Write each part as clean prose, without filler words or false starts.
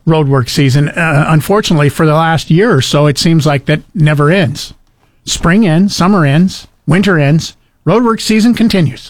roadwork season. Unfortunately, for the last year or so, it seems like that never ends. Spring ends, summer ends, winter ends, roadwork season continues.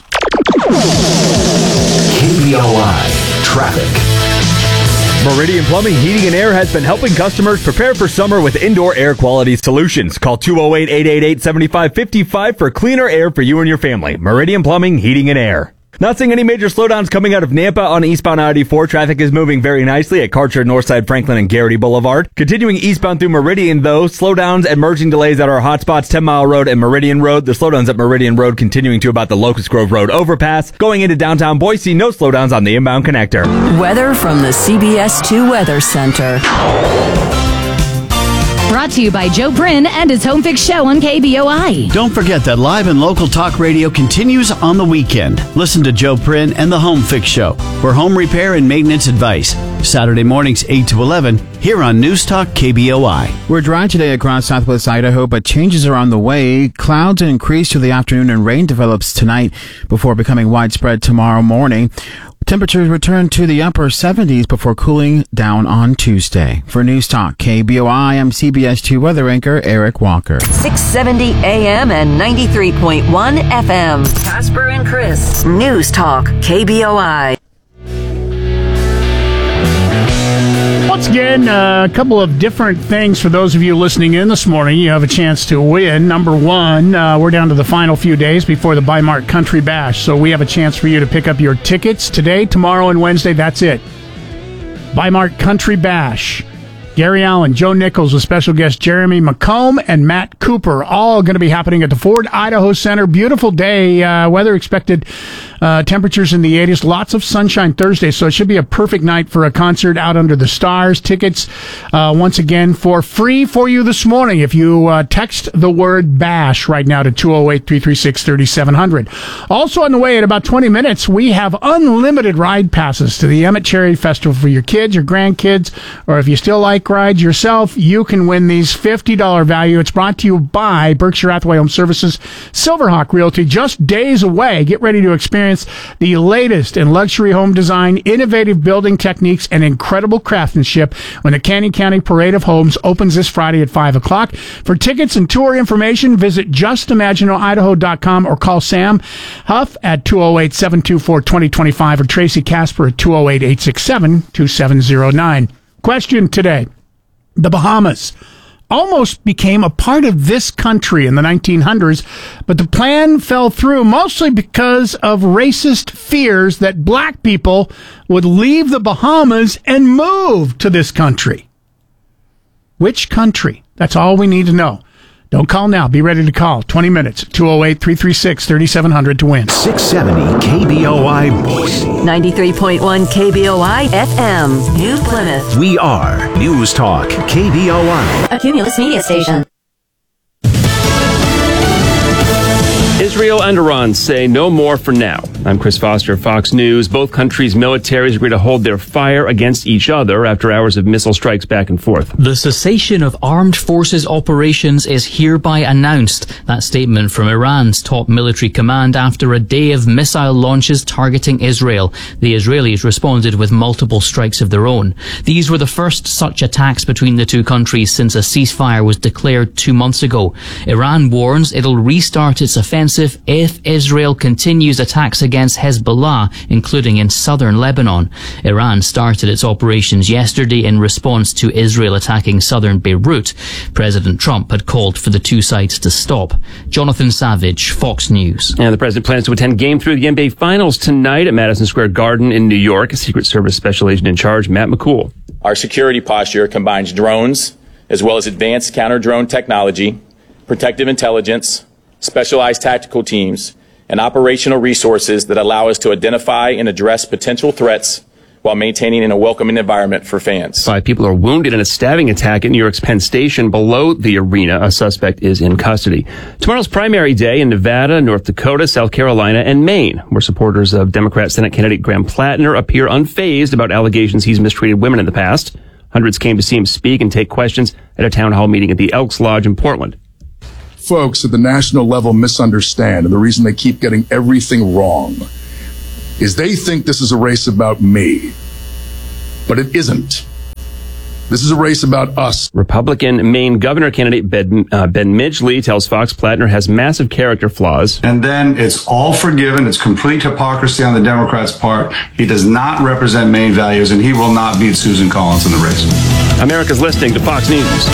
KBOI Traffic. Meridian Plumbing, Heating and Air has been helping customers prepare for summer with indoor air quality solutions. Call 208-888-7555 for cleaner air for you and your family. Meridian Plumbing, Heating and Air. Not seeing any major slowdowns coming out of Nampa on eastbound I-84. Traffic is moving very nicely at Karcher, Northside, Franklin, and Garrity Boulevard. Continuing eastbound through Meridian, though, slowdowns and merging delays at our hotspots, 10 Mile Road and Meridian Road. The slowdowns at Meridian Road continuing to about the Locust Grove Road overpass. Going into downtown Boise, no slowdowns on the inbound connector. Weather from the CBS 2 Weather Center. Brought to you by Joe Prin and his Home Fix Show on KBOI. Don't forget that live and local talk radio continues on the weekend. Listen to Joe Prin and the Home Fix Show for home repair and maintenance advice. Saturday mornings 8 to 11 here on News Talk KBOI. We're dry today across southwest Idaho, but changes are on the way. Clouds increase through the afternoon and rain develops tonight before becoming widespread tomorrow morning. Temperatures return to the upper 70s before cooling down on Tuesday. For News Talk KBOI, I'm CBS 2 weather anchor Eric Walker. 670 AM and 93.1 FM. Casper and Chris. News Talk KBOI. Once again, a couple of different things for those of you listening in this morning. You have a chance to win. Number one, we're down to the final few days before the Bi-Mart Country Bash, so we have a chance for you to pick up your tickets today, tomorrow, and Wednesday. That's it. Bi-Mart Country Bash. Gary Allen, Joe Nichols with special guest Jeremy McComb and Matt Cooper, all going to be happening at the Ford Idaho Center. Beautiful day, weather expected, temperatures in the 80s, lots of sunshine Thursday, so it should be a perfect night for a concert out under the stars. Tickets, once again, for free for you this morning if you text the word BASH right now to 208-336-3700. Also on the way in about 20 minutes, we have unlimited ride passes to the Emmett Cherry Festival for your kids, your grandkids, or if you still like rides yourself, you can win these $50 value. It's brought to you by Berkshire Hathaway Home Services, Silverhawk Realty, just days away. Get ready to experience the latest in luxury home design, innovative building techniques, and incredible craftsmanship when the Canyon County Parade of Homes opens this Friday at 5 o'clock. For tickets and tour information, visit justimagineidaho.com or call Sam Huff at 208-724-2025 or Tracy Casper at 208-867-2709. Question today. The Bahamas almost became a part of this country in the 1900s, but the plan fell through mostly because of racist fears that black people would leave the Bahamas and move to this country. Which country? That's all we need to know. Don't call now. Be ready to call. 20 minutes. 208-336-3700 to win. 670 KBOI Boise. 93.1 KBOI FM. New Plymouth. We are News Talk KBOI. A Cumulus Media Station. Israel and Iran say no more for now. I'm Chris Foster, Fox News. Both countries' militaries agree to hold their fire against each other after hours of missile strikes back and forth. The cessation of armed forces operations is hereby announced. That statement from Iran's top military command after a day of missile launches targeting Israel. The Israelis responded with multiple strikes of their own. These were the first such attacks between the two countries since a ceasefire was declared 2 months ago. Iran warns it'll restart its offensive if Israel continues attacks against Hezbollah, including in southern Lebanon. Iran started its operations yesterday in response to Israel attacking southern Beirut. President Trump had called for the two sides to stop. Jonathan Savage, Fox News. And the president plans to attend Game 3 of the NBA Finals tonight at Madison Square Garden in New York. A Secret Service Special Agent in Charge, Matt McCool. Our security posture combines drones as well as advanced counter-drone technology, protective intelligence, specialized tactical teams, and operational resources that allow us to identify and address potential threats while maintaining a welcoming environment for fans. 5 people are wounded in a stabbing attack at New York's Penn Station below the arena. A suspect is in custody. Tomorrow's primary day in Nevada, North Dakota, South Carolina, and Maine, where supporters of Democrat Senate candidate Graham Plattner appear unfazed about allegations he's mistreated women in the past. Hundreds came to see him speak and take questions at a town hall meeting at the Elks Lodge in Portland. Folks at the national level misunderstand, and the reason they keep getting everything wrong is they think this is a race about me. But it isn't. This is a race about us. Republican Maine governor candidate Ben Midgley tells Fox Plattner has massive character flaws. And then it's all forgiven. It's complete hypocrisy on the Democrats' part. He does not represent Maine values, and he will not beat Susan Collins in the race. America's listening to Fox News.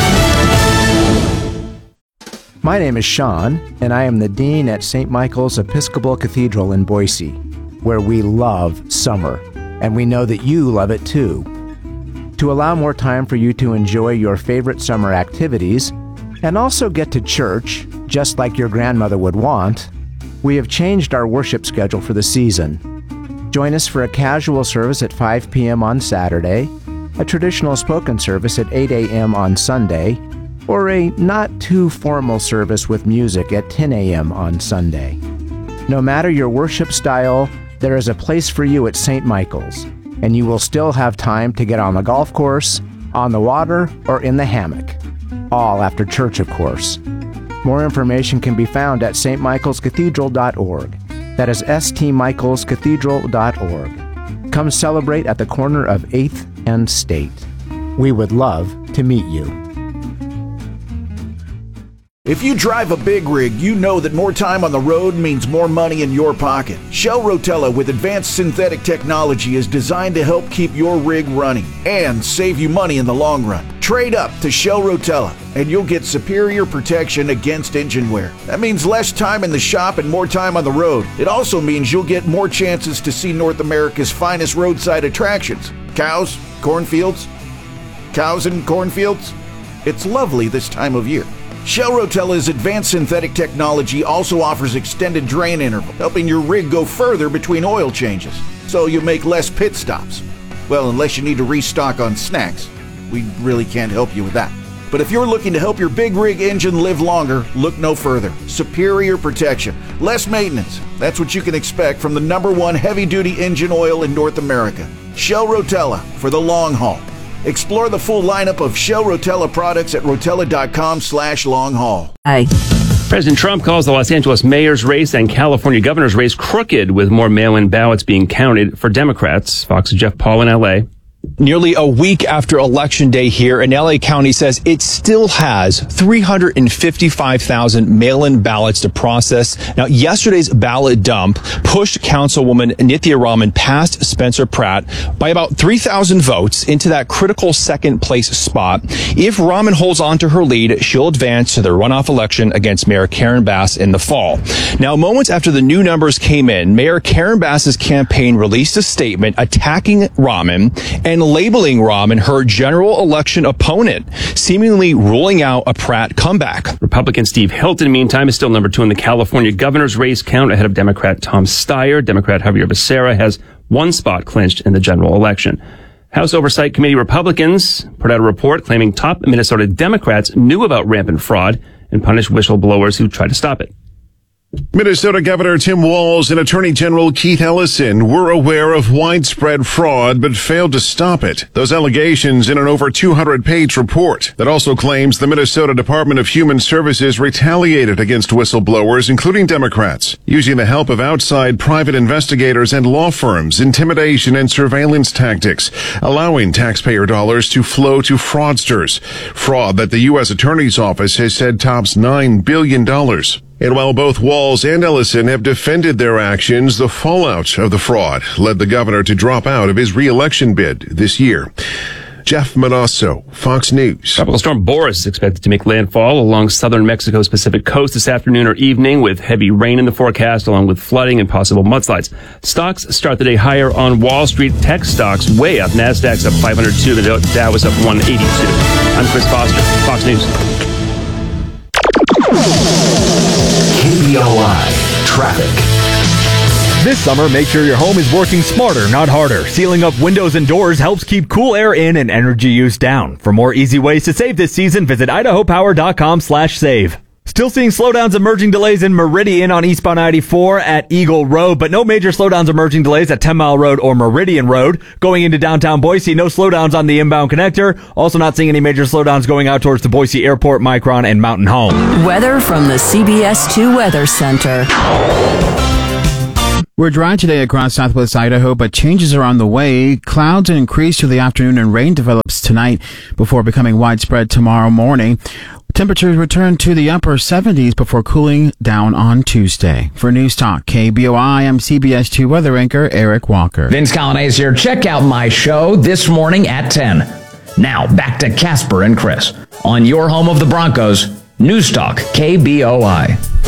My name is Sean, and I am the Dean at St. Michael's Episcopal Cathedral in Boise, where we love summer, and we know that you love it too. To allow more time for you to enjoy your favorite summer activities, and also get to church, just like your grandmother would want, we have changed our worship schedule for the season. Join us for a casual service at 5 p.m. on Saturday, a traditional spoken service at 8 a.m. on Sunday, or a not-too-formal service with music at 10 a.m. on Sunday. No matter your worship style, there is a place for you at St. Michael's, and you will still have time to get on the golf course, on the water, or in the hammock. All after church, of course. More information can be found at stmichaelscathedral.org. That is stmichaelscathedral.org. Come celebrate at the corner of 8th and State. We would love to meet you. If you drive a big rig, you know that more time on the road means more money in your pocket. Shell Rotella with advanced synthetic technology is designed to help keep your rig running and save you money in the long run. Trade up to Shell Rotella and you'll get superior protection against engine wear. That means less time in the shop and more time on the road. It also means you'll get more chances to see North America's finest roadside attractions. Cows, cornfields, cows and cornfields. It's lovely this time of year. Shell Rotella's advanced synthetic technology also offers extended drain interval, helping your rig go further between oil changes, so you make less pit stops. Well, unless you need to restock on snacks. We really can't help you with that. But if you're looking to help your big rig engine live longer, look no further. Superior protection, less maintenance. That's what you can expect from the #1 heavy-duty engine oil in North America. Shell Rotella for the long haul. Explore the full lineup of Shell Rotella products at rotella.com/long-haul. President Trump calls the Los Angeles mayor's race and California governor's race crooked, with more mail-in ballots being counted for Democrats. Fox's Jeff Paul in L.A. Nearly a week after Election Day here, and LA County says it still has 355,000 mail-in ballots to process. Now, yesterday's ballot dump pushed Councilwoman Nithya Raman past Spencer Pratt by about 3,000 votes into that critical second-place spot. If Raman holds on to her lead, she'll advance to the runoff election against Mayor Karen Bass in the fall. Now, moments after the new numbers came in, Mayor Karen Bass's campaign released a statement attacking Raman and labeling Raman her general election opponent, seemingly ruling out a Pratt comeback. Republican Steve Hilton, meantime, is still number 2 in the California governor's race count, ahead of Democrat Tom Steyer. Democrat Javier Becerra has 1 spot clinched in the general election. House Oversight Committee Republicans put out a report claiming top Minnesota Democrats knew about rampant fraud and punished whistleblowers who tried to stop it. Minnesota Governor Tim Walz and Attorney General Keith Ellison were aware of widespread fraud but failed to stop it. Those allegations in an over 200-page report that also claims the Minnesota Department of Human Services retaliated against whistleblowers, including Democrats, using the help of outside private investigators and law firms, intimidation and surveillance tactics, allowing taxpayer dollars to flow to fraudsters. Fraud that the U.S. Attorney's Office has said tops $9 billion. And while both Walz and Ellison have defended their actions, the fallout of the fraud led the governor to drop out of his re-election bid this year. Jeff Manasso, Fox News. Tropical storm Boris is expected to make landfall along southern Mexico's Pacific coast this afternoon or evening, with heavy rain in the forecast, along with flooding and possible mudslides. Stocks start the day higher on Wall Street. Tech stocks way up. Nasdaq's up 502. The Dow is up 182. I'm Chris Foster, Fox News. KBOI Traffic. This summer, make sure your home is working smarter, not harder. Sealing up windows and doors helps keep cool air in and energy use down. For more easy ways to save this season, visit idahopower.com/save. Still seeing slowdowns, emerging delays in Meridian on eastbound 94 at Eagle Road, but no major slowdowns, emerging delays at 10 Mile Road or Meridian Road. Going into downtown Boise, no slowdowns on the inbound connector. Also not seeing any major slowdowns going out towards the Boise Airport, Micron, and Mountain Home. Weather from the CBS 2 Weather Center. We're dry today across southwest Idaho, but changes are on the way. Clouds increase through the afternoon and rain develops tonight before becoming widespread tomorrow morning. Temperatures return to the upper 70s before cooling down on Tuesday. For News Talk KBOI, I'm CBS 2 weather anchor Eric Walker. Vince Colonnese here. Check out my show this morning at 10. Now, back to Casper and Chris on your home of the Broncos, News Talk KBOI.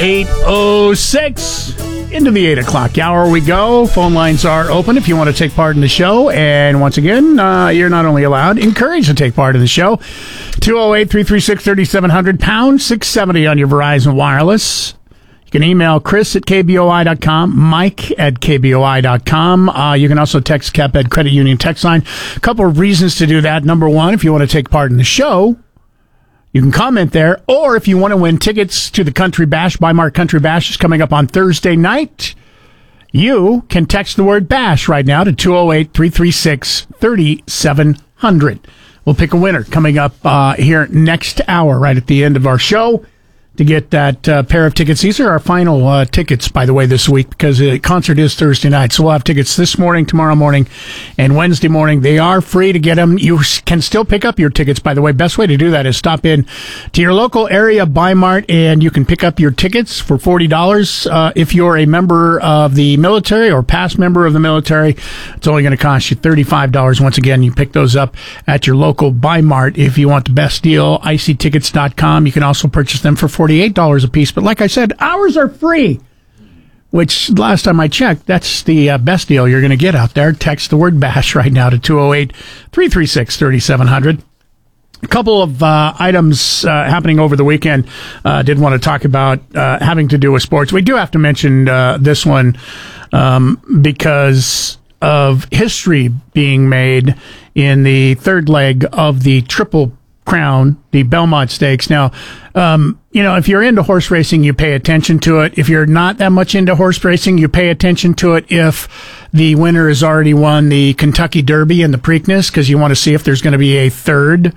8:06. Into the 8 o'clock hour we go. Phone lines are open if you want to take part in the show. And once again, you're not only allowed, encouraged to take part in the show. 208-336-3700, pound 670 on your Verizon Wireless. You can email Chris at KBOI.com, Mike at KBOI.com. You can also text Cap Ed Credit Union text line. A couple of reasons to do that. Number one, if you want to take part in the show, you can comment there, or if you want to win tickets to the Country Bash, Bi-Mart Country Bash is coming up on Thursday night, you can text the word BASH right now to 208-336-3700. We'll pick a winner coming up here next hour, right at the end of our show, to get that pair of tickets. These are our final tickets, by the way, this week, because the concert is Thursday night. So we'll have tickets this morning, tomorrow morning, and Wednesday morning. They are free to get them. You can still pick up your tickets, by the way. Best way to do that is stop in to your local area Bi-Mart, and you can pick up your tickets for $40. If you're a member of the military or past member of the military, it's only going to cost you $35. Once again, you pick those up at your local Bi-Mart. If you want the best deal, ictickets.com. You can also purchase them for $48 a piece. But like I said, ours are free, which last time I checked, that's the best deal you're going to get out there. Text the word BASH right now to 208-336-3700. A couple of items happening over the weekend. Did want to talk about having to do with sports. We do have to mention this one because of history being made in the third leg of the Triple Crown, the Belmont Stakes. Now, if you're into horse racing, you pay attention to it. If you're not that much into horse racing, you pay attention to it if the winner has already won the Kentucky Derby and the Preakness, because you want to see if there's going to be a third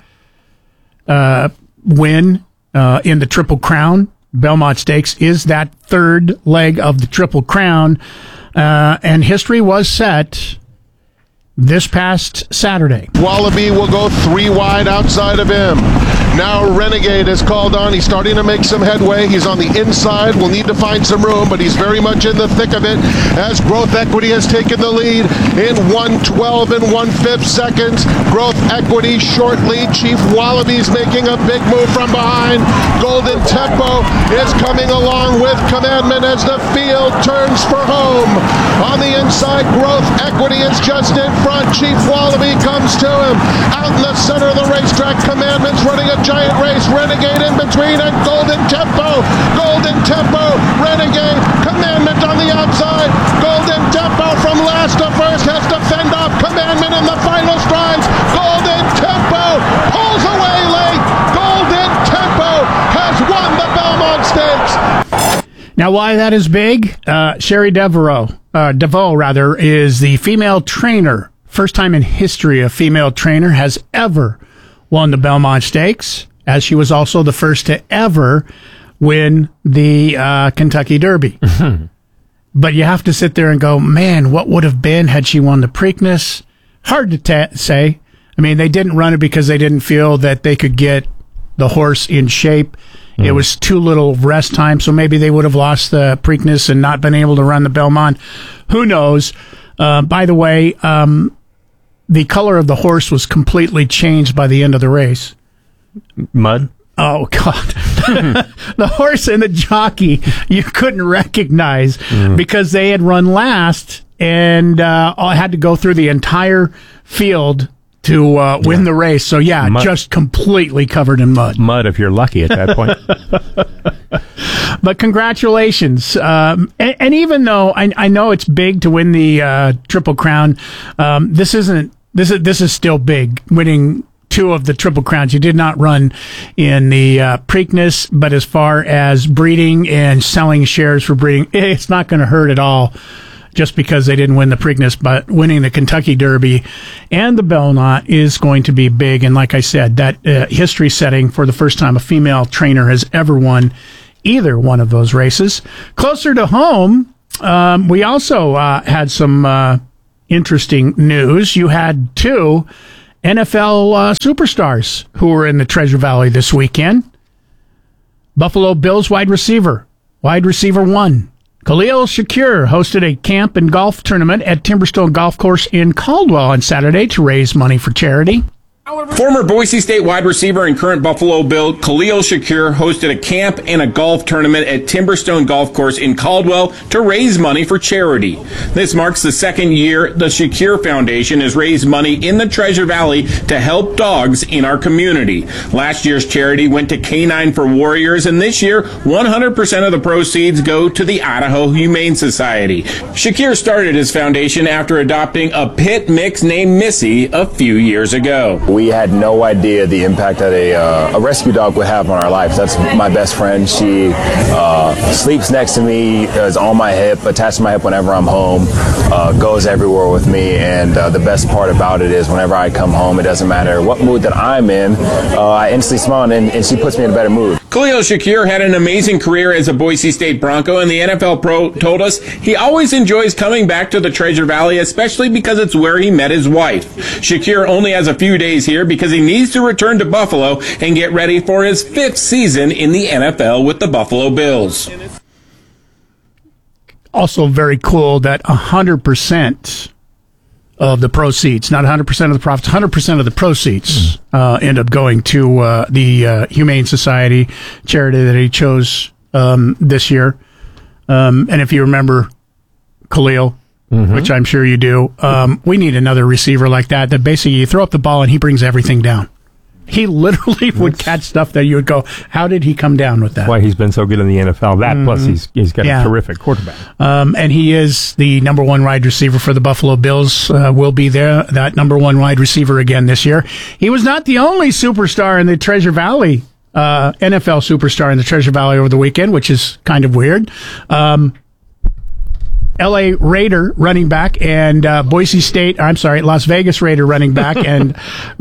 win in the Triple Crown. Belmont Stakes is that third leg of the Triple Crown, and history was set this past Saturday. Wallaby will go 3 wide outside of him. Now Renegade is called on. He's starting to make some headway. He's on the inside. We'll need to find some room, but he's very much in the thick of it as Growth Equity has taken the lead in 1:12 and 1/5 seconds. Growth Equity short lead. Chief Wallaby's making a big move from behind. Golden Tempo is coming along with Commandment as the field turns for home. On the inside, Growth Equity is just in front. Chief Wallaby comes to him. Out in the center of the racetrack, Commandment's running a giant race. Renegade in between, and Golden Tempo, Renegade, Commandment on the outside. Golden Tempo from last to first has to fend off Commandment in the final strides. Golden Tempo pulls away late. Golden Tempo has won the Belmont Stakes. Now, why that is big? Sherry DeVoe, is the female trainer. First time in history a female trainer has ever won the Belmont Stakes, as she was also the first to ever win the Kentucky Derby. But you have to sit there and go, man, what would have been had she won the Preakness? Hard to say. I mean, they didn't run it because they didn't feel that they could get the horse in shape. It was too little rest time, so maybe they would have lost the Preakness and not been able to run the Belmont. Who knows? By the way, the color of the horse was completely changed by the end of the race. Mud? Oh, God. The horse and the jockey you couldn't recognize because they had run last and had to go through the entire field to win the race. So, mud. Just completely covered in mud. Mud if you're lucky at that point. But congratulations. And even though I know it's big to win the Triple Crown, this is still big, winning 2 of the Triple Crowns. You did not run in the Preakness, but as far as breeding and selling shares for breeding, it's not going to hurt at all just because they didn't win the Preakness, but winning the Kentucky Derby and the Belmont is going to be big. And like I said, that history setting for the first time a female trainer has ever won either one of those races. Closer to home, We also had some interesting news. You had 2 NFL superstars who were in the Treasure Valley this weekend. Buffalo Bills wide receiver 1, Khalil Shakir, hosted a camp and golf tournament at Timberstone Golf Course in Caldwell on Saturday to raise money for charity. Former Boise State wide receiver and current Buffalo Bill Khalil Shakir hosted a camp and a golf tournament at Timberstone Golf Course in Caldwell to raise money for charity. This marks the second year the Shakir Foundation has raised money in the Treasure Valley to help dogs in our community. Last year's charity went to Canine for Warriors, and this year 100% of the proceeds go to the Idaho Humane Society. Shakir started his foundation after adopting a pit mix named Missy a few years ago. We had no idea the impact that a rescue dog would have on our life. That's my best friend. She sleeps next to me, is on my hip, attached to my hip whenever I'm home, goes everywhere with me. And the best part about it is whenever I come home, it doesn't matter what mood that I'm in, I instantly smile and she puts me in a better mood. Khalil Shakir had an amazing career as a Boise State Bronco, and the NFL pro told us he always enjoys coming back to the Treasure Valley, especially because it's where he met his wife. Shakir only has a few days here because he needs to return to Buffalo and get ready for his 5th season in the NFL with the Buffalo Bills. Also very cool that 100% of the proceeds, not 100% of the profits, 100% of the proceeds end up going to the Humane Society charity that he chose this year. And if you remember Khalil, which I'm sure you do, we need another receiver like that basically you throw up the ball and he brings everything down. He literally would catch stuff that you would go, how did he come down with that? Why he's been so good in the NFL. That plus he's got a terrific quarterback. And he is the number 1 wide receiver for the Buffalo Bills. Will be there, that number 1 wide receiver again this year. He was not the only superstar in the Treasure Valley, NFL superstar in the Treasure Valley over the weekend, which is kind of weird. L.A. Raider running back and Las Vegas Raider running back and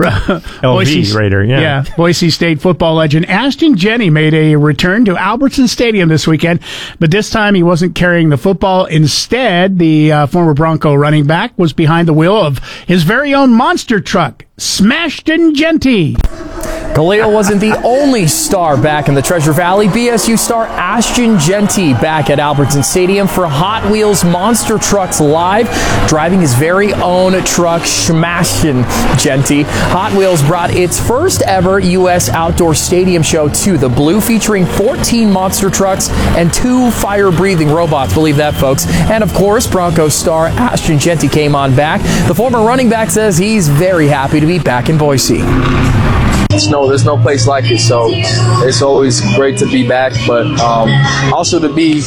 Boise State football legend Ashton Jenney made a return to Albertson Stadium this weekend, but this time he wasn't carrying the football. Instead, the former Bronco running back was behind the wheel of his very own monster truck, Smashton Genty. Khalil wasn't the only star back in the Treasure Valley. BSU star Ashton Genty back at Albertson Stadium for Hot Wheels Monster Trucks Live, driving his very own truck, Smashton Genty. Hot Wheels brought its first ever U.S. outdoor stadium show to the Blue, featuring 14 monster trucks and 2 fire-breathing robots. Believe that, folks. And of course, Broncos star Ashton Genty came on back. The former running back says he's very happy to be back in Boise. There's no place like it, so it's always great to be back, but also to be,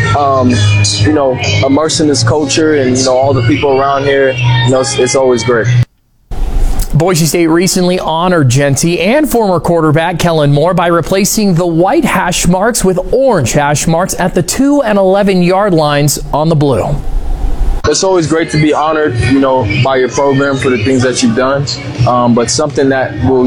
immersed in this culture and, all the people around here, it's always great. Boise State recently honored Genty and former quarterback Kellen Moore by replacing the white hash marks with orange hash marks at the 2 and 11 yard lines on the Blue. It's always great to be honored, by your program for the things that you've done, but something that will,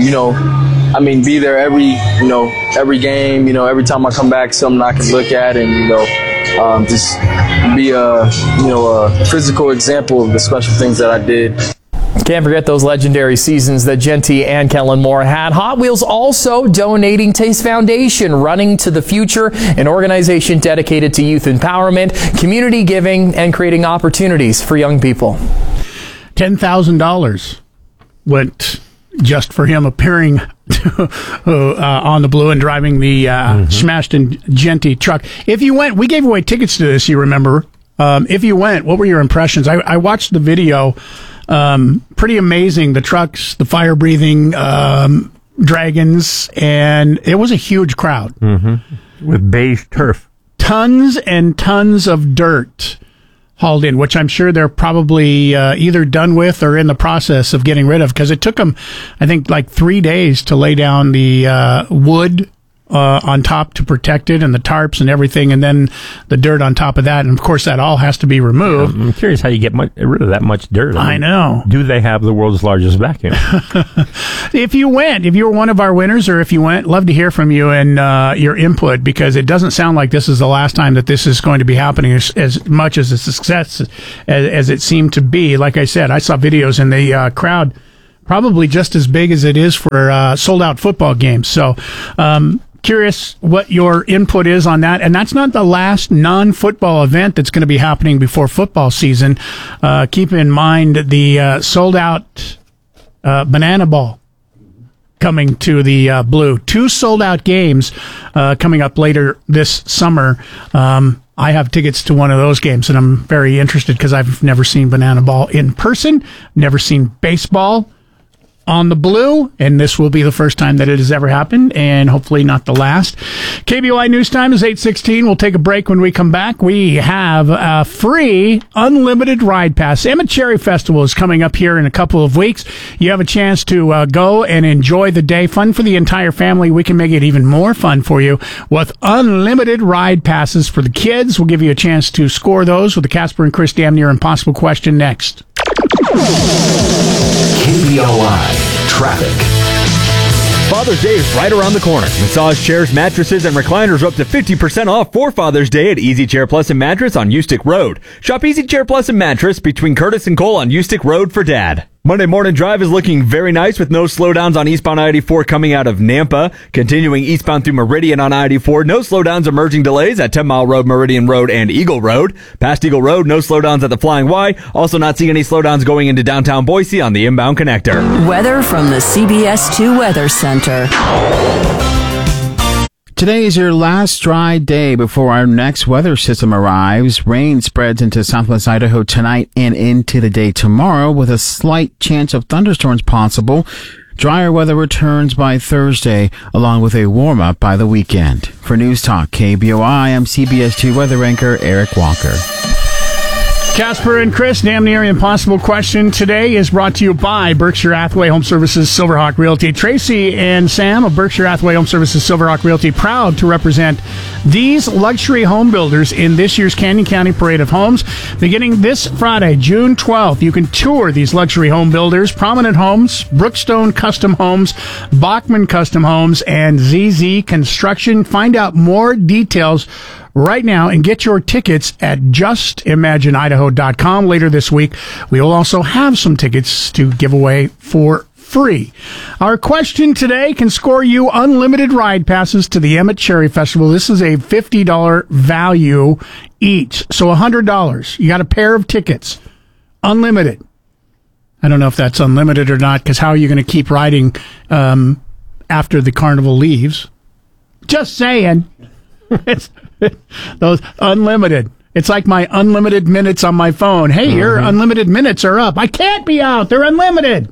be there every game, every time I come back, something I can look at and, just be a physical example of the special things that I did. Can't forget those legendary seasons that Genty and Kellen Moore had. Hot Wheels also donating to his foundation, Running to the Future, an organization dedicated to youth empowerment, community giving, and creating opportunities for young people. $10,000 went just for him appearing on the Blue and driving the Smashton Genty truck. If you went, we gave away tickets to this, you remember. If you went, what were your impressions? I watched the video. Pretty amazing. The trucks, the fire-breathing dragons, and it was a huge crowd. With beige turf. Tons and tons of dirt hauled in, which I'm sure they're probably either done with or in the process of getting rid of, because it took them, I think, like 3 days to lay down the wood on top to protect it, and the tarps and everything, and then the dirt on top of that. And of course, that all has to be removed. I'm curious how you get rid of that much dirt. I know. Do they have the world's largest vacuum? If you were one of our winners, or if you went, love to hear from you and your input, because it doesn't sound like this is the last time that this is going to be happening as much as a success as it seemed to be. Like I said, I saw videos in the crowd probably just as big as it is for sold-out football games. So curious what your input is on that. And that's not the last non-football event that's going to be happening before football season. Keep in mind the sold-out Banana Ball coming to the Blue. 2 sold-out games coming up later this summer. I have tickets to one of those games, and I'm very interested because I've never seen Banana Ball in person, never seen baseball on the Blue, and this will be the first time that it has ever happened, and hopefully not the last. KBOI News Time is 8:16. We'll take a break. When we come back, we have a free unlimited ride pass. Emmett Cherry Festival is coming up here in a couple of weeks. You have a chance to go and enjoy the day. Fun for the entire family. We can make it even more fun for you with unlimited ride passes for the kids. We'll give you a chance to score those with the Casper and Chris Damn Near Impossible question next. KBOI Traffic. Father's Day is right around the corner. Massage chairs, mattresses, and recliners are up to 50% off for Father's Day at Easy Chair Plus and Mattress on Ustick Road. Shop Easy Chair Plus and Mattress between Curtis and Cole on Ustick Road for Dad. Monday morning drive is looking very nice with no slowdowns on eastbound I-84 coming out of Nampa. Continuing eastbound through Meridian on I-84, no slowdowns or merging delays at 10 Mile Road, Meridian Road, and Eagle Road. Past Eagle Road, no slowdowns at the Flying Y. Also not seeing any slowdowns going into downtown Boise on the inbound connector. Weather from the CBS 2 Weather Center. Today is your last dry day before our next weather system arrives. Rain spreads into southwest Idaho tonight and into the day tomorrow with a slight chance of thunderstorms possible. Drier weather returns by Thursday, along with a warm-up by the weekend. For News Talk KBOI, I'm CBS 2 weather anchor Eric Walker. Casper and Chris, Damn Near Impossible question today is brought to you by Berkshire Hathaway Home Services, Silverhawk Realty. Tracy and Sam of Berkshire Hathaway Home Services, Silverhawk Realty, proud to represent these luxury home builders in this year's Canyon County Parade of Homes. Beginning this Friday, June 12th, you can tour these luxury home builders: Prominent Homes, Brookstone Custom Homes, Bachman Custom Homes, and ZZ Construction. Find out more details right now and get your tickets at justimagineidaho.com. Later this week, we will also have some tickets to give away for free. Our question today can score you unlimited ride passes to the Emmett Cherry Festival. This is a $50 value each, so $100. You got a pair of tickets, unlimited. I don't know if that's unlimited or not, because how are you going to keep riding after the carnival leaves? Just saying. It's those unlimited. It's like my unlimited minutes on my phone. Hey, your unlimited minutes are up. I can't be out. They're unlimited.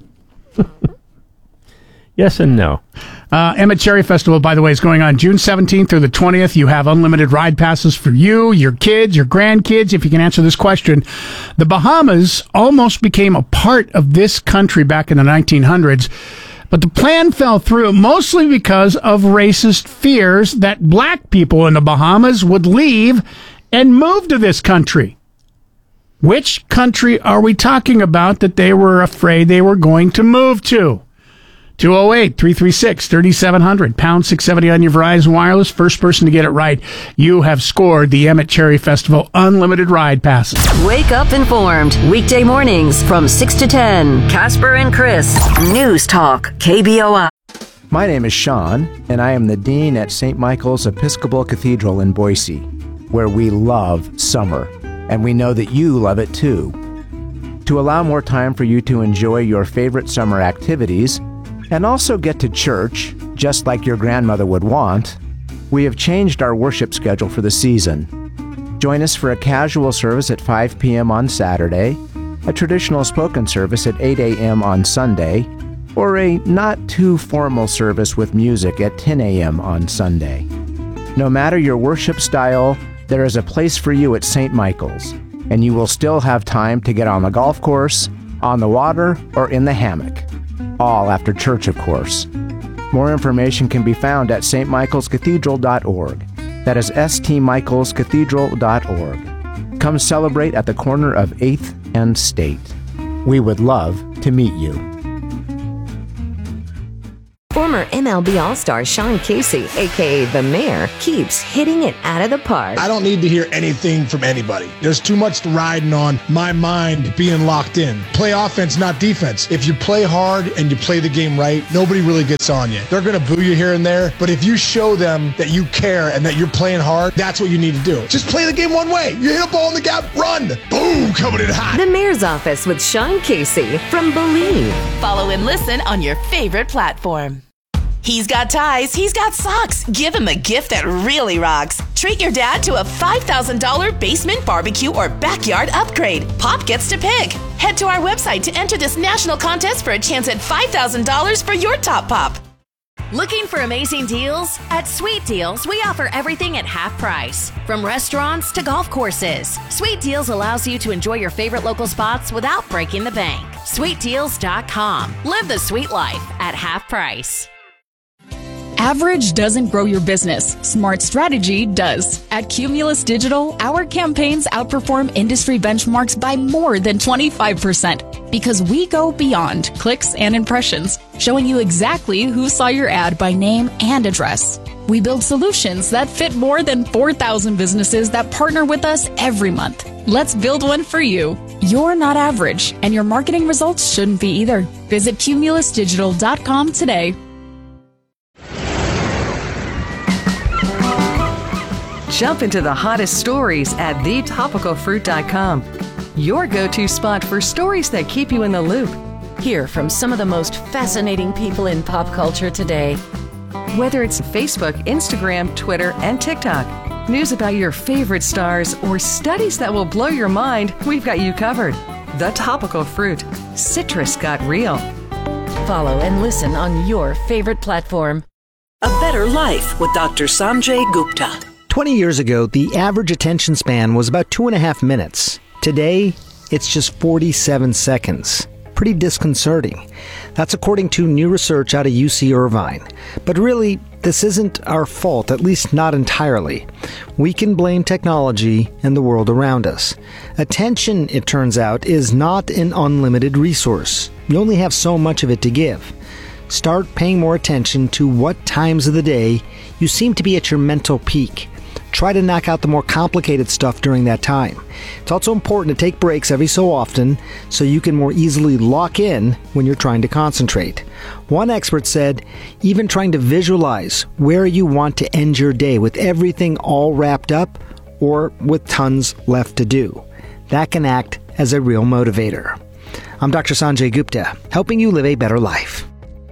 Yes and no. Emmett Cherry Festival, by the way, is going on June 17th through the 20th. You have unlimited ride passes for you, your kids, your grandkids. If you can answer this question, the Bahamas almost became a part of this country back in the 1900s. But the plan fell through mostly because of racist fears that black people in the Bahamas would leave and move to this country. Which country are we talking about that they were afraid they were going to move to? 208-336-3700, pound 670 on your Verizon Wireless. First person to get it right, you have scored the Emmett Cherry Festival unlimited ride passes. Wake up informed. Weekday mornings from 6 to 10. Casper and Chris. News Talk KBOI. My name is Sean, and I am the Dean at St. Michael's Episcopal Cathedral in Boise, where we love summer, and we know that you love it too. To allow more time for you to enjoy your favorite summer activities, and also get to church, just like your grandmother would want, we have changed our worship schedule for the season. Join us for a casual service at 5 p.m. on Saturday, a traditional spoken service at 8 a.m. on Sunday, or a not-too-formal service with music at 10 a.m. on Sunday. No matter your worship style, there is a place for you at St. Michael's, and you will still have time to get on the golf course, on the water, or in the hammock. All after church, of course. More information can be found at stmichaelscathedral.org. That is stmichaelscathedral.org. Come celebrate at the corner of 8th and State. We would love to meet you. Former MLB All-Star Sean Casey, a.k.a. The Mayor, keeps hitting it out of the park. I don't need to hear anything from anybody. There's too much riding on my mind being locked in. Play offense, not defense. If you play hard and you play the game right, nobody really gets on you. They're going to boo you here and there, but if you show them that you care and that you're playing hard, that's what you need to do. Just play the game one way. You hit a ball in the gap, run. Boom, coming in hot. The Mayor's Office with Sean Casey from Believe. Follow and listen on your favorite platform. He's got ties, he's got socks. Give him a gift that really rocks. Treat your dad to a $5,000 basement barbecue or backyard upgrade. Pop gets to pick. Head to our website to enter this national contest for a chance at $5,000 for your top pop. Looking for amazing deals? At Sweet Deals, we offer everything at half price. From restaurants to golf courses, Sweet Deals allows you to enjoy your favorite local spots without breaking the bank. SweetDeals.com. Live the sweet life at half price. Average doesn't grow your business. Smart strategy does. At Cumulus Digital, our campaigns outperform industry benchmarks by more than 25% because we go beyond clicks and impressions, showing you exactly who saw your ad by name and address. We build solutions that fit more than 4,000 businesses that partner with us every month. Let's build one for you. You're not average, and your marketing results shouldn't be either. Visit cumulusdigital.com today. Jump into the hottest stories at thetopicalfruit.com. Your go-to spot for stories that keep you in the loop. Hear from some of the most fascinating people in pop culture today. Whether it's Facebook, Instagram, Twitter, and TikTok, news about your favorite stars, or studies that will blow your mind, we've got you covered. The Topical Fruit. Citrus got real. Follow and listen on your favorite platform. A Better Life with Dr. Sanjay Gupta. 20 years ago, the average attention span was about 2.5 minutes. Today, it's just 47 seconds. Pretty disconcerting. That's according to new research out of UC Irvine. But really, this isn't our fault, at least not entirely. We can blame technology and the world around us. Attention, it turns out, is not an unlimited resource. You only have so much of it to give. Start paying more attention to what times of the day you seem to be at your mental peak. Try to knock out the more complicated stuff during that time. It's also important to take breaks every so often so you can more easily lock in when you're trying to concentrate. One expert said, even trying to visualize where you want to end your day with everything all wrapped up or with tons left to do. That can act as a real motivator. I'm Dr. Sanjay Gupta, helping you live a better life.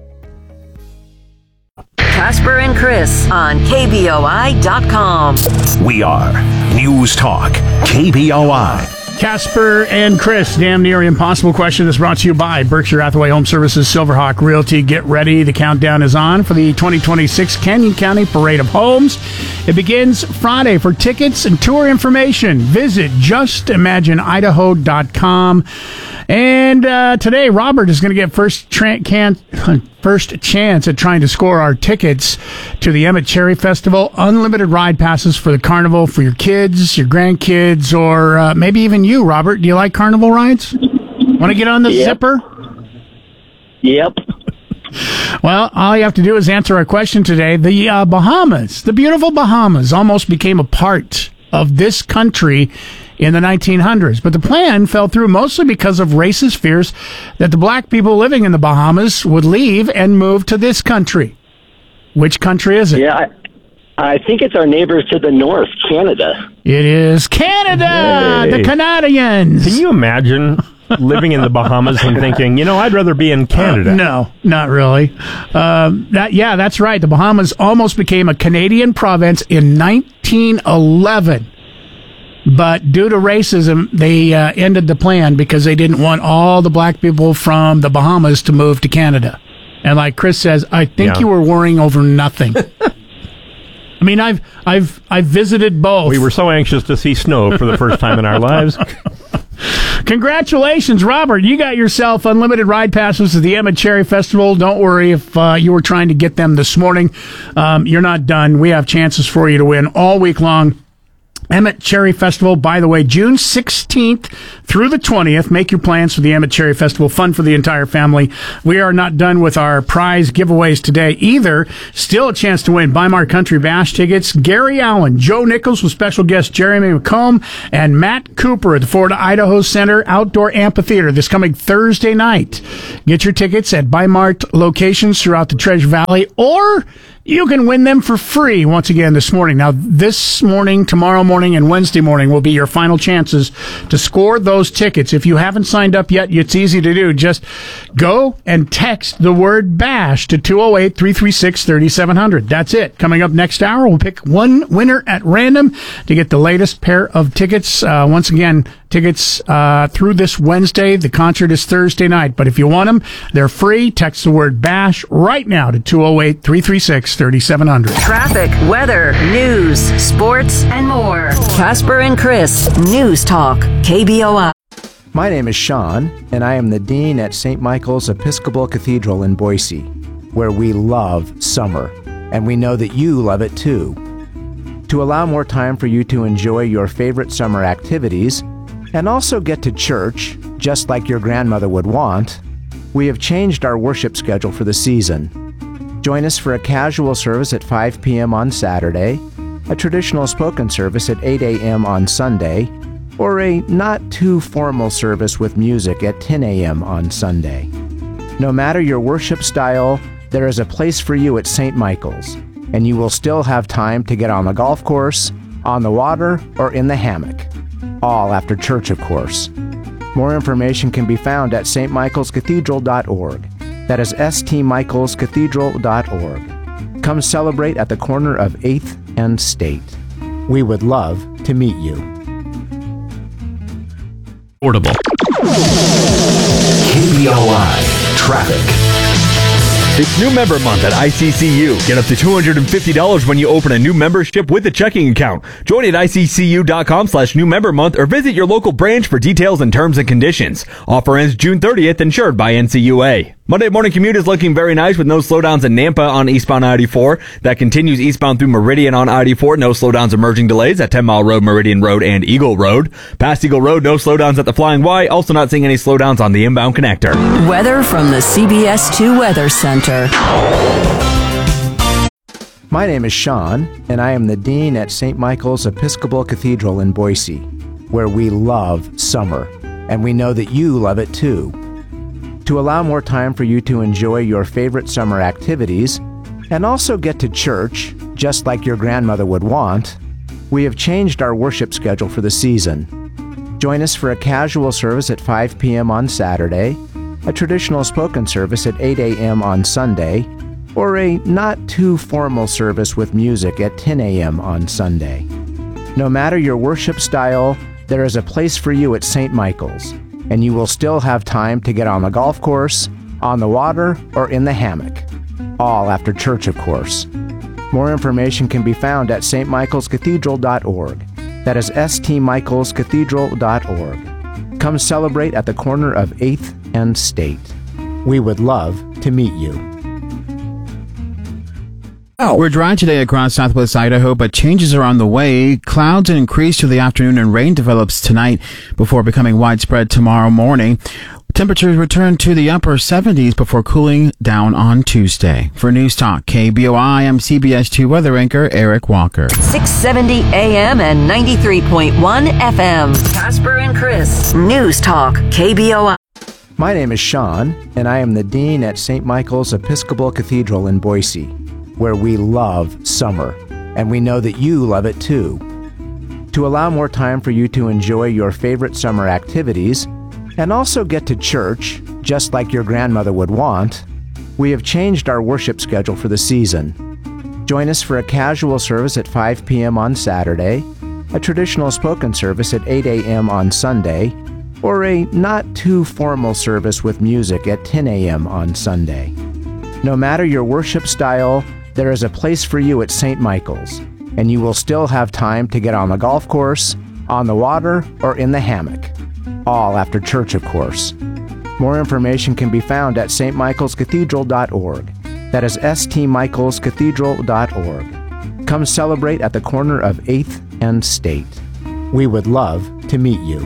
Casper and Chris on KBOI.com. We are News Talk, KBOI. Casper and Chris, damn near impossible question is brought to you by Berkshire Hathaway Home Services, Silverhawk Realty. Get ready. The countdown is on for the 2026 Canyon County Parade of Homes. It begins Friday. For tickets and tour information, visit justimagineidaho.com. And today, Robert is going to get first chance at trying to score our tickets to the Emmett Cherry Festival. Unlimited ride passes for the carnival for your kids, your grandkids, or maybe even you, Robert. Do you like carnival rides? Want to get on the zipper? Yep. Well, all you have to do is answer our question today. The Bahamas, the beautiful Bahamas, almost became a part of this country in the 1900s. But the plan fell through mostly because of racist fears that the black people living in the Bahamas would leave and move to this country. Which country is it? Yeah, I think it's our neighbors to the north, Canada. It is Canada, Hey. the Canadians. Can you imagine living in the Bahamas and thinking, I'd rather be in Canada? No, not really. That's right. The Bahamas almost became a Canadian province in 1911. But due to racism, they ended the plan because they didn't want all the black people from the Bahamas to move to Canada. And like Chris says, I think you were worrying over nothing. I mean, I've visited both. We were so anxious to see snow for the first time in our lives. Congratulations, Robert. You got yourself unlimited ride passes to the Emmett Cherry Festival. Don't worry if you were trying to get them this morning. You're not done. We have chances for you to win all week long. Emmett Cherry Festival, by the way, June 16th through the 20th. Make your plans for the Emmett Cherry Festival. Fun for the entire family. We are not done with our prize giveaways today either. Still a chance to win Weimar Country Bash tickets. Gary Allen, Joe Nichols with special guest Jeremy McComb, and Matt Cooper at the Florida Idaho Center Outdoor Amphitheater this coming Thursday night. Get your tickets at Weimar locations throughout the Treasure Valley, or you can win them for free once again this morning. Now, this morning, tomorrow morning, and Wednesday morning will be your final chances to score those tickets. If you haven't signed up yet, it's easy to do. Just go and text the word BASH to 208-336-3700. That's it. Coming up next hour, we'll pick one winner at random to get the latest pair of tickets. Once again, tickets through this Wednesday. The concert is Thursday night, but if you want them, they're free. Text the word BASH right now to 208-336-3700. Traffic, weather, news, sports, and more. Casper and Chris, News Talk, KBOI. My name is Sean, and I am the Dean at St. Michael's Episcopal Cathedral in Boise, where we love summer, and we know that you love it too. To allow more time for you to enjoy your favorite summer activities, and also get to church, just like your grandmother would want, we have changed our worship schedule for the season. Join us for a casual service at 5 p.m. on Saturday, a traditional spoken service at 8 a.m. on Sunday, or a not-too-formal service with music at 10 a.m. on Sunday. No matter your worship style, there is a place for you at St. Michael's, and you will still have time to get on the golf course, on the water, or in the hammock. All after church, of course. More information can be found at stmichaelscathedral.org. That is stmichaelscathedral.org. Come celebrate at the corner of 8th and State. We would love to meet you. Portable. KBOI Traffic. It's new member month at ICCU. Get up to $250 when you open a new membership with a checking account. Join at iccu.com/new member month or visit your local branch for details and terms and conditions. Offer ends June 30th, insured by NCUA. Monday morning commute is looking very nice with no slowdowns in Nampa on eastbound I-84. That continues eastbound through Meridian on I-84. No slowdowns or merging delays at 10 Mile Road, Meridian Road, and Eagle Road. Past Eagle Road, no slowdowns at the Flying Y. Also not seeing any slowdowns on the inbound connector. Weather from the CBS 2 Weather Center. My name is Sean, and I am the Dean at St. Michael's Episcopal Cathedral in Boise, where we love summer, and we know that you love it too. To allow more time for you to enjoy your favorite summer activities, and also get to church, just like your grandmother would want, we have changed our worship schedule for the season. Join us for a casual service at 5 p.m. on Saturday, a traditional spoken service at 8 a.m. on Sunday, or a not-too-formal service with music at 10 a.m. on Sunday. No matter your worship style, there is a place for you at St. Michael's, and you will still have time to get on the golf course, on the water, or in the hammock. All after church, of course. More information can be found at stmichaelscathedral.org. That is stmichaelscathedral.org. Come celebrate at the corner of 8th and State. We would love to meet you. We're dry today across southwest Idaho, but changes are on the way. Clouds increase through the afternoon and rain develops tonight before becoming widespread tomorrow morning. Temperatures return to the upper 70s before cooling down on Tuesday. For News Talk KBOI, I'm CBS 2 weather anchor Eric Walker. 670 AM and 93.1 FM. Casper and Chris, News Talk KBOI. My name is Sean, and I am the Dean at St. Michael's Episcopal Cathedral in Boise, where we love summer, and we know that you love it too. To allow more time for you to enjoy your favorite summer activities, and also get to church, just like your grandmother would want, we have changed our worship schedule for the season. Join us for a casual service at 5 p.m. on Saturday, a traditional spoken service at 8 a.m. on Sunday, or a not-too-formal service with music at 10 a.m. on Sunday. No matter your worship style, there is a place for you at St. Michael's, and you will still have time to get on the golf course, on the water, or in the hammock. all after church, of course. More information can be found at stmichaelscathedral.org. That is stmichaelscathedral.org. Come celebrate at the corner of 8th and State. We would love to meet you.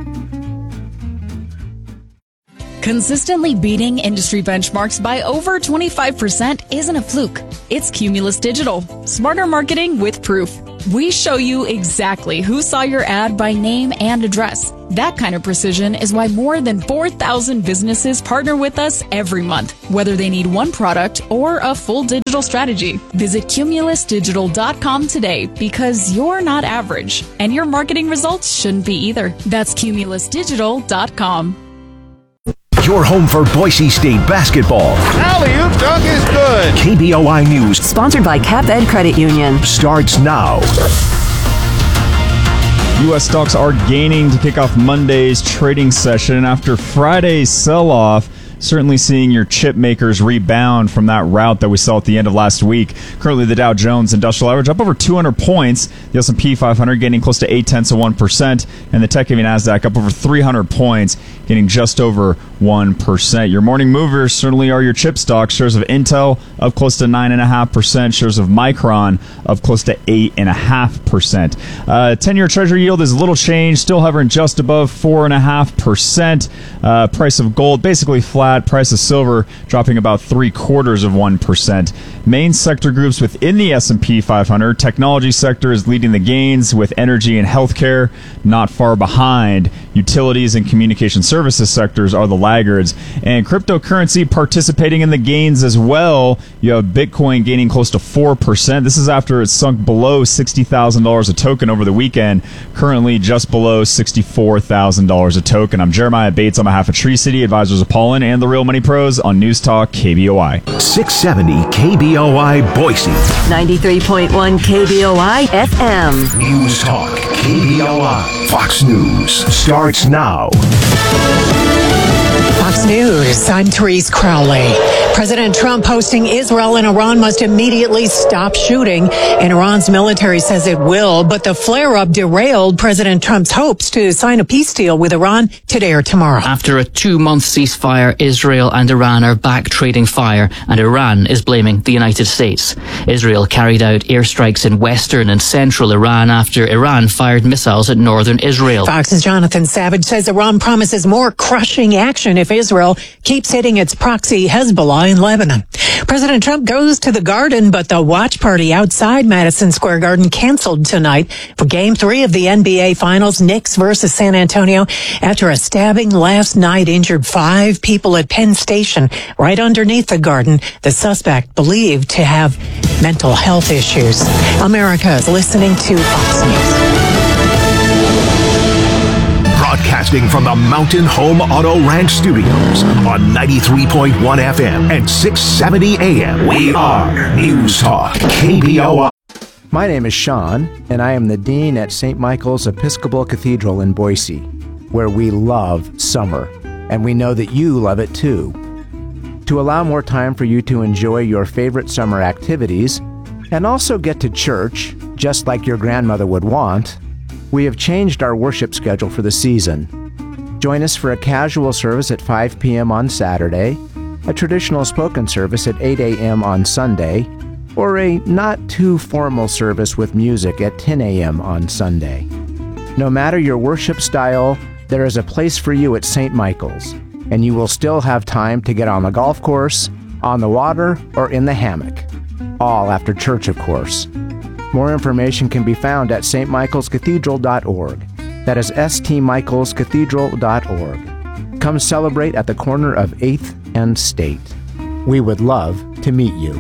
Consistently beating industry benchmarks by over 25% isn't a fluke. It's Cumulus Digital. Smarter marketing with proof. We show you exactly who saw your ad by name and address. That kind of precision is why more than 4,000 businesses partner with us every month, whether they need one product or a full digital strategy. Visit cumulusdigital.com today because you're not average, and your marketing results shouldn't be either. That's cumulusdigital.com. Your home for Boise State basketball. Alley-oop dunk is good. KBOI News. Sponsored by Cap Ed Credit Union. Starts now. U.S. stocks are gaining to kick off Monday's trading session after Friday's sell-off. Certainly seeing your chip makers rebound from that rout that we saw at the end of last week. Currently, the Dow Jones Industrial Average up over 200 points. The S&P 500 gaining close to 0.8%, and the tech-heavy NASDAQ up over 300 points, gaining just over 1%. Your morning movers certainly are your chip stocks. Shares of Intel up close to 9.5%. Shares of Micron up close to 8.5%. 10-year Treasury yield is a little change, still hovering just above 4.5%. Price of gold basically flat. Price of silver dropping about 0.75%. Main sector groups within the S&P 500. Technology sector is leading the gains, with energy and healthcare not far behind. Utilities and communication services sectors are the laggards, and cryptocurrency participating in the gains as well. You have Bitcoin gaining close to 4%. This is after it sunk below $60,000 a token over the weekend, currently just below $64,000 a token. I'm Jeremiah Bates on behalf of Tree City Advisors of Pollen and the Real Money Pros on News Talk KBOI. 670 KBOI Boise. 93.1 KBOI FM. News Talk KBOI. Fox News starts now. Fox News, I'm Therese Crowley. President Trump hosting Israel and Iran must immediately stop shooting, and Iran's military says it will, but the flare-up derailed President Trump's hopes to sign a peace deal with Iran today or tomorrow. After a 2-month ceasefire, Israel and Iran are back trading fire, and Iran is blaming the United States. Israel carried out airstrikes in western and central Iran after Iran fired missiles at northern Israel. Fox's Jonathan Savage says Iran promises more crushing action if Israel keeps hitting its proxy Hezbollah in Lebanon. President Trump goes to the Garden, but the watch party outside Madison Square Garden canceled tonight for Game 3 of the NBA Finals, Knicks versus San Antonio, after a stabbing last night injured 5 people at Penn Station right underneath the Garden. The suspect believed to have mental health issues. America is listening to Fox News. Broadcasting from the Mountain Home Auto Ranch Studios on 93.1 FM and 670 AM. We are News Talk KBOI. My name is Sean, and I am the Dean at St. Michael's Episcopal Cathedral in Boise, where we love summer, and we know that you love it too. To allow more time for you to enjoy your favorite summer activities and also get to church, just like your grandmother would want, we have changed our worship schedule for the season. Join us for a casual service at 5 p.m. on Saturday, a traditional spoken service at 8 a.m. on Sunday, or a not-too-formal service with music at 10 a.m. on Sunday. No matter your worship style, there is a place for you at St. Michael's, and you will still have time to get on the golf course, on the water, or in the hammock. All after church, of course. More information can be found at stmichaelscathedral.org. That is stmichaelscathedral.org. Come celebrate at the corner of 8th and State. We would love to meet you.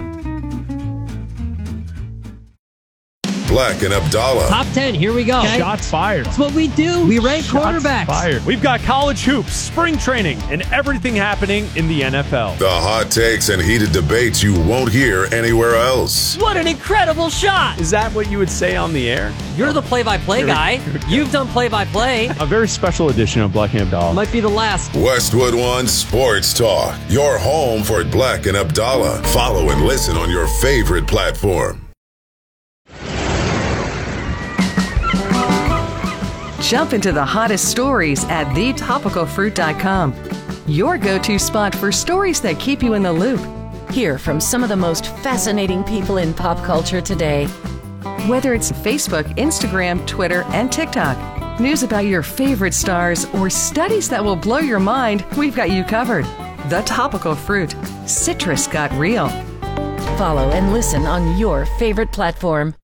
Black and Abdallah. Top 10, here we go. Okay. Shots fired. That's what we do. We rank quarterbacks. Fired. We've got college hoops, spring training, and everything happening in the NFL. The hot takes and heated debates you won't hear anywhere else. What an incredible shot. Is that what you would say on the air? You're the play-by-play guy. You've done play-by-play. A very special edition of Black and Abdallah. Might be the last. Westwood One Sports Talk. Your home for Black and Abdallah. Follow and listen on your favorite platform. Jump into the hottest stories at thetopicalfruit.com. Your go-to spot for stories that keep you in the loop. Hear from some of the most fascinating people in pop culture today. Whether it's Facebook, Instagram, Twitter, and TikTok, news about your favorite stars, or studies that will blow your mind, we've got you covered. The Topical Fruit. Citrus got real. Follow and listen on your favorite platform.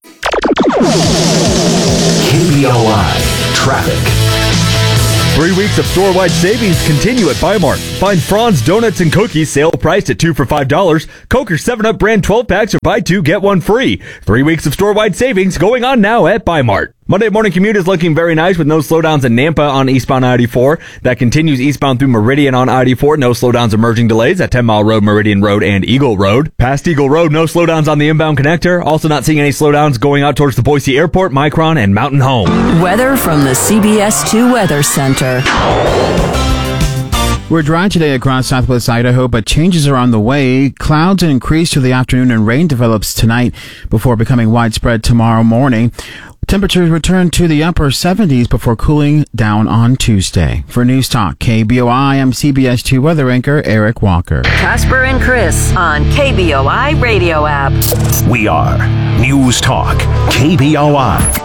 KBOI Traffic. 3 weeks of store-wide savings continue at Bi-Mart. Find Franz Donuts and Cookies, sale priced at 2 for $5. Coke or 7-Up brand 12-packs are buy 2, get 1 free. 3 weeks of store-wide savings going on now at Bi-Mart. Monday morning commute is looking very nice with no slowdowns in Nampa on eastbound I-84. That continues eastbound through Meridian on I-84. No slowdowns or merging delays at 10 Mile Road, Meridian Road, and Eagle Road. Past Eagle Road, no slowdowns on the inbound connector. Also not seeing any slowdowns going out towards the Boise Airport, Micron, and Mountain Home. Weather from the CBS 2 Weather Center. We're dry today across southwest Idaho, but changes are on the way. Clouds increase through the afternoon and rain develops tonight before becoming widespread tomorrow morning. Temperatures return to the upper 70s before cooling down on Tuesday. For News Talk KBOI, I'm CBS 2 weather anchor Eric Walker. Casper and Chris on KBOI radio app. We are News Talk KBOI.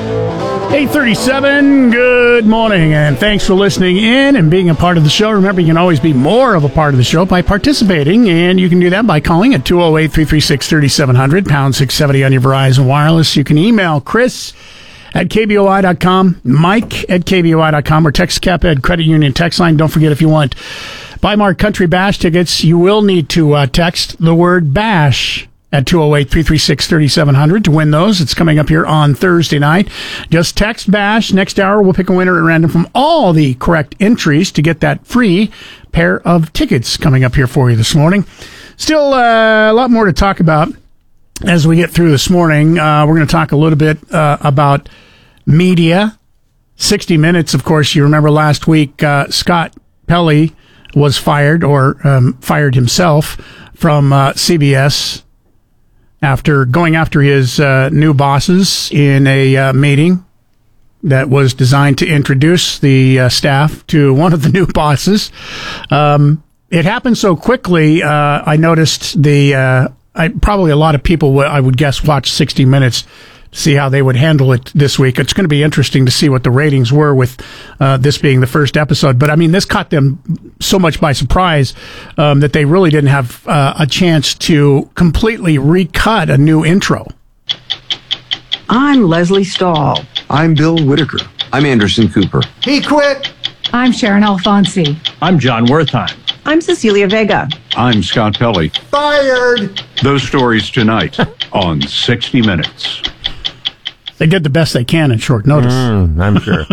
8:37, good morning, and thanks for listening in and being a part of the show. Remember, you can always be more of a part of the show by participating, and you can do that by calling at 208-336-3700, pound 670 on your Verizon Wireless. You can email Chris at KBOI.com, Mike at KBOI.com, or text CapEd Credit Union text line. Don't forget, if you want Bi-Mart Country Bash tickets, you will need to text the word BASH at 208-336-3700 to win those. It's coming up here on Thursday night. Just text BASH. Next hour, we'll pick a winner at random from all the correct entries to get that free pair of tickets coming up here for you this morning. Still a lot more to talk about as we get through this morning. We're going to talk a little bit about media. 60 Minutes, of course, you remember last week, Scott Pelley was fired, or fired himself from CBS after going after his new bosses in a meeting that was designed to introduce the staff to one of the new bosses. It happened so quickly, I noticed probably a lot of people, I would guess, watched 60 Minutes to see how they would handle it this week. It's going to be interesting to see what the ratings were with this being the first episode. But, I mean, this caught them so much by surprise that they really didn't have a chance to completely recut a new intro. I'm Leslie Stahl. I'm Bill Whitaker. I'm Anderson Cooper. He quit. I'm Sharon Alfonsi. I'm John Wertheim. I'm Cecilia Vega. I'm Scott Pelley. Fired. Those stories tonight on 60 Minutes. They did the best they can in short notice. I'm sure.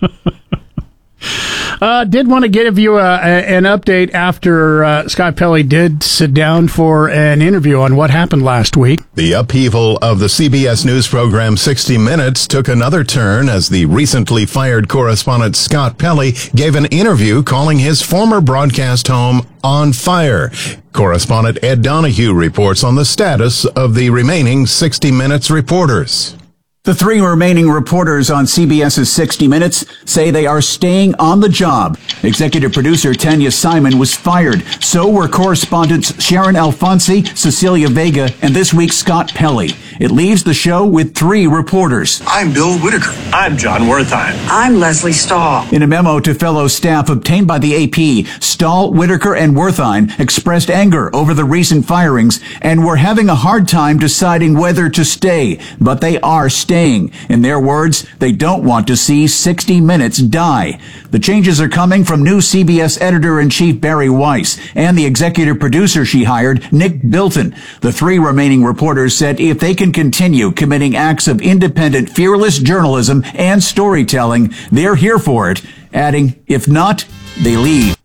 Did want to give you an update after Scott Pelley did sit down for an interview on what happened last week. The upheaval of the CBS News program 60 Minutes took another turn as the recently fired correspondent Scott Pelley gave an interview calling his former broadcast home on fire. Correspondent Ed Donahue reports on the status of the remaining 60 Minutes reporters. The 3 remaining reporters on CBS's 60 Minutes say they are staying on the job. Executive producer Tanya Simon was fired. So were correspondents Sharon Alfonsi, Cecilia Vega, and this week's Scott Pelley. It leaves the show with 3 reporters. I'm Bill Whitaker. I'm John Wertheim. I'm Leslie Stahl. In a memo to fellow staff obtained by the AP, Stahl, Whitaker, and Wertheim expressed anger over the recent firings and were having a hard time deciding whether to stay, but they are staying. In their words, they don't want to see 60 Minutes die. The changes are coming from new CBS editor-in-chief Barry Weiss and the executive producer she hired, Nick Bilton. The 3 remaining reporters said if they can continue committing acts of independent, fearless journalism and storytelling, they're here for it, adding, if not, they leave.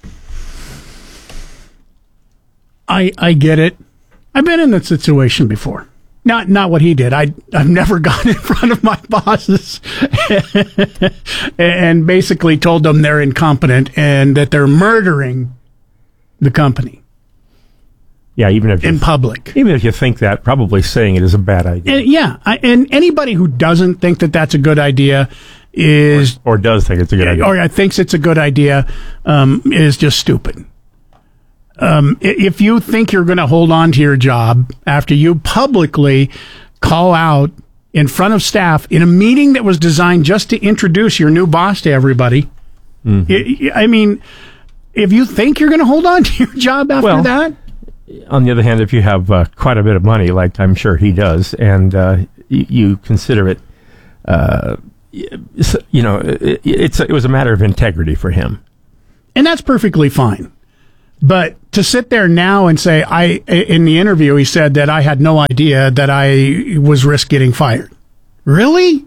I get it. I've been in that situation before. Not what he did. I've never gone in front of my bosses and basically told them they're incompetent and that they're murdering the company. Yeah, even if in public. Even if you think that, probably saying it is a bad idea. And, and anybody who doesn't think that that's a good idea is or does think it's a good idea, or thinks it's a good idea, is just stupid. If you think you're going to hold on to your job after you publicly call out in front of staff in a meeting that was designed just to introduce your new boss to everybody, I mean, if you think you're going to hold on to your job after that. On the other hand, if you have quite a bit of money, like I'm sure he does, and you consider it, it was a matter of integrity for him. And that's perfectly fine. But to sit there now and say, in the interview, he said that I had no idea that I was risk getting fired. Really?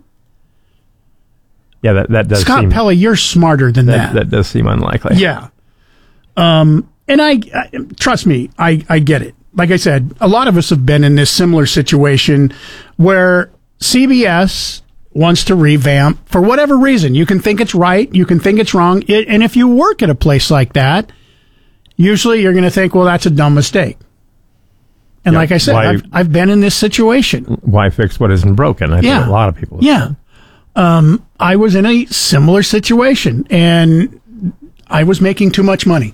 Yeah, that does Scott seem... Pelley, you're smarter than that. That does seem unlikely. Yeah. And I trust me, I get it. Like I said, a lot of us have been in this similar situation where CBS wants to revamp for whatever reason. You can think it's right, you can think it's wrong. And if you work at a place like that, usually you're going to think, well, that's a dumb mistake. And like I said, I've been in this situation. Why fix what isn't broken? I think a lot of people have said. I was in a similar situation, and I was making too much money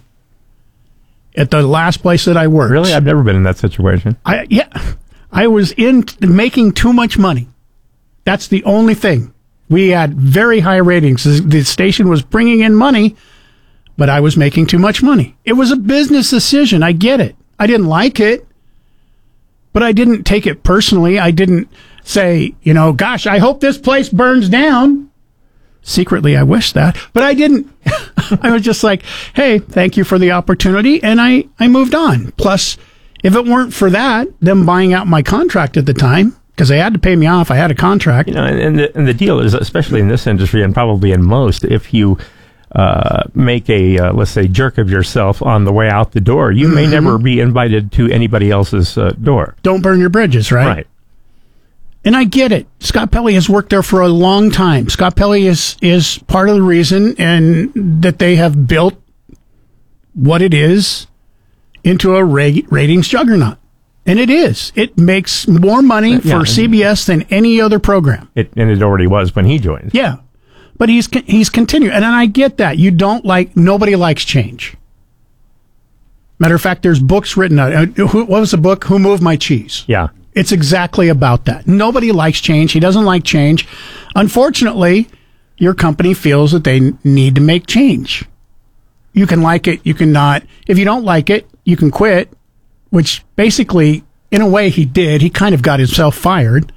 at the last place that I worked. Really? I've never been in that situation. I was making too much money. That's the only thing. We had very high ratings. The station was bringing in money, but I was making too much money. It was a business decision. I get it. I didn't like it, but I didn't take it personally. I didn't say, gosh, I hope this place burns down. Secretly, I wish that, but I didn't. I was just like, hey, thank you for the opportunity, and I moved on. Plus, if it weren't for that, them buying out my contract at the time, because they had to pay me off, I had a contract. And the deal is, especially in this industry, and probably in most, if you make a, let's say, jerk of yourself on the way out the door, you may never be invited to anybody else's door. Don't burn your bridges, right? Right. And I get it. Scott Pelley has worked there for a long time. Scott Pelley is part of the reason and that they have built what it is into a ratings juggernaut. And it is. It makes more money for CBS than any other program. And it already was when he joined. Yeah. But he's continuing. And I get that. Nobody likes change. Matter of fact, there's books written out. What was the book? Who Moved My Cheese? Yeah. It's exactly about that. Nobody likes change. He doesn't like change. Unfortunately, your company feels that they need to make change. You can like it, you can not. If you don't like it, you can quit, which basically, in a way, he did. He kind of got himself fired.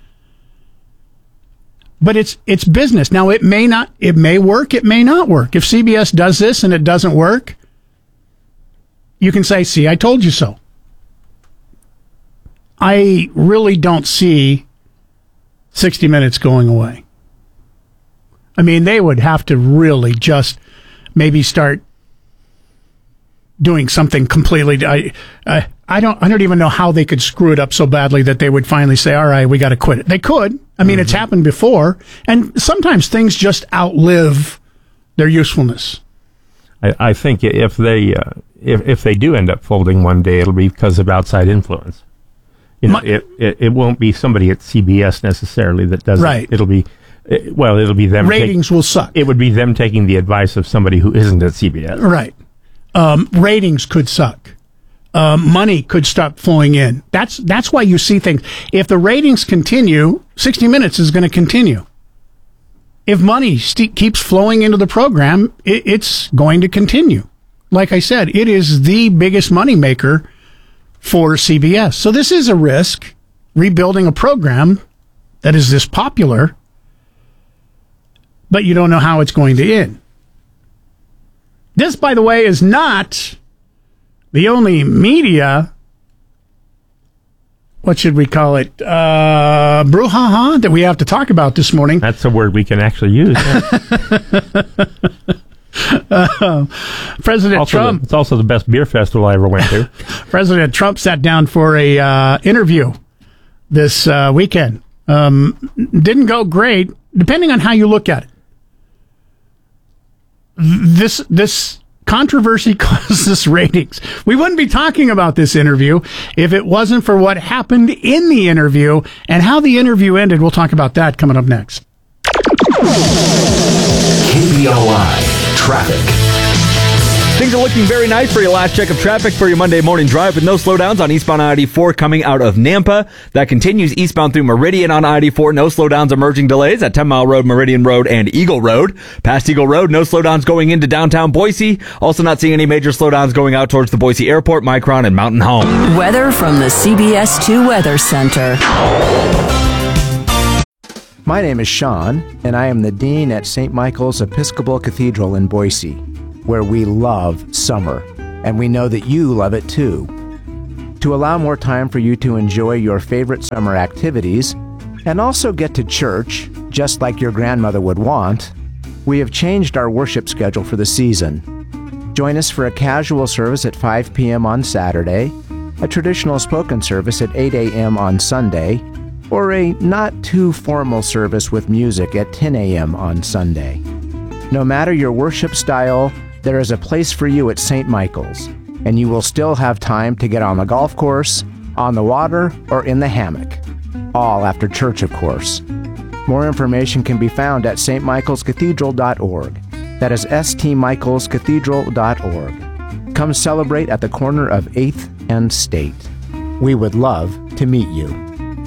But it's business. Now, it may work, it may not work. If CBS does this and it doesn't work, you can say, see, I told you so. I really don't see 60 Minutes going away. I mean, they would have to really just maybe start doing something completely. I don't even know how they could screw it up so badly that they would finally say, all right, we got to quit it. They could. I mean, it's happened before. And sometimes things just outlive their usefulness. I think if they do end up folding one day, it'll be because of outside influence. It won't be somebody at CBS necessarily that does right. it. It'll be them. Ratings will suck. It would be them taking the advice of somebody who isn't at CBS. Right. Ratings could suck. Money could stop flowing in. That's why you see things. If the ratings continue, 60 Minutes is going to continue. If money keeps flowing into the program, it's going to continue. Like I said, it is the biggest moneymaker for CBS. So this is a risk, rebuilding a program that is this popular, but you don't know how it's going to end. This, by the way, is not the only media, what should we call it, brouhaha that we have to talk about this morning. That's a word we can actually use. President Trump. It's also the best beer festival I ever went to. President Trump sat down for a interview this weekend. Didn't go great, depending on how you look at it. This controversy causes ratings. We wouldn't be talking about this interview if it wasn't for what happened in the interview and how the interview ended. We'll talk about that coming up next. KBOI Traffic. Things are looking very nice for your last check of traffic for your Monday morning drive with no slowdowns on eastbound I-84 coming out of Nampa. That continues eastbound through Meridian on I-84. No slowdowns, emerging delays at 10 Mile Road, Meridian Road, and Eagle Road. Past Eagle Road, no slowdowns going into downtown Boise. Also not seeing any major slowdowns going out towards the Boise Airport, Micron, and Mountain Home. Weather from the CBS 2 Weather Center. My name is Sean, and I am the Dean at St. Michael's Episcopal Cathedral in Boise, where we love summer, and we know that you love it too. To allow more time for you to enjoy your favorite summer activities, and also get to church, just like your grandmother would want, we have changed our worship schedule for the season. Join us for a casual service at 5 p.m. on Saturday, a traditional spoken service at 8 a.m. on Sunday, or a not-too-formal service with music at 10 a.m. on Sunday. No matter your worship style, there is a place for you at St. Michael's, and you will still have time to get on the golf course, on the water, or in the hammock. All after church, of course. More information can be found at stmichaelscathedral.org. That is stmichaelscathedral.org. Come celebrate at the corner of 8th and State. We would love to meet you.